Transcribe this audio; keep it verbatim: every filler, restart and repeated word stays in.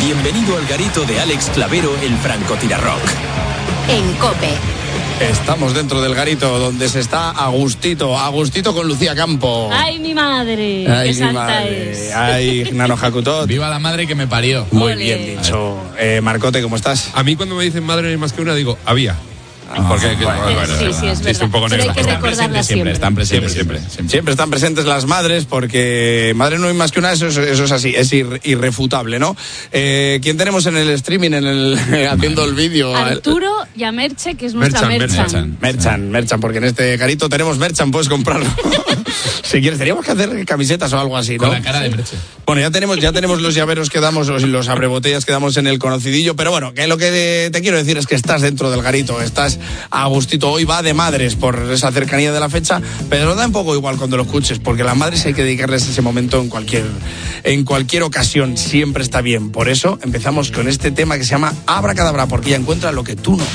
Bienvenido al garito de Alex Clavero, el francotirarrock. En COPE. Estamos dentro del garito donde se está Agustito, Agustito con Lucía Campo. ¡Ay, mi madre! Ay, ¡Qué mi santa madre. es! ¡Ay, Nano Jacutot! ¡Viva la madre que me parió! Muy Ole. bien dicho. Eh, Marcote, ¿cómo estás? A mí cuando me dicen madre no hay más que una, digo, había. Porque, que, bueno, bueno, sí, sí, es sí, verdad. un poco Pero hay negra. que Están recordarla presentes siempre. Están presentes Siempre, siempre. siempre. Siempre están presentes las madres porque madre no hay más que una, eso es, eso es así, es ir, irrefutable, ¿no? Eh, ¿Quién tenemos en el streaming, en el haciendo el vídeo? Arturo y a Merche, que es nuestra Merchan, Merchan. Merchan. Merchan, Merchan, porque en este garito tenemos Merchan, puedes comprarlo. Si quieres, teníamos que hacer camisetas o algo así, ¿no? Con la cara de Merche. Bueno, ya tenemos, ya tenemos los llaveros que damos, los, los abrebotellas que damos en el conocidillo, pero bueno, que lo que te quiero decir es que estás dentro del garito, estás a gustito. Hoy va de madres por esa cercanía de la fecha, pero da un poco igual cuando lo escuches, porque las madres hay que dedicarles ese momento en cualquier, en cualquier ocasión, siempre está bien. Por eso empezamos con este tema que se llama Abracadabra, porque ella encuentra lo que tú no.